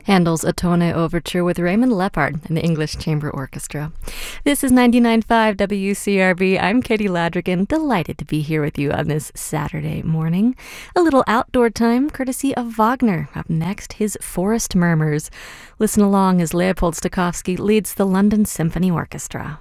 Handel's Ottone Overture with Raymond Lepard and the English Chamber Orchestra. This is 99.5 WCRB. I'm Katie Ladrigan, delighted to be here with you on this Saturday morning. A little outdoor time courtesy of Wagner. Up next, his Forest Murmurs. Listen along as Leopold Stokowski leads the London Symphony Orchestra.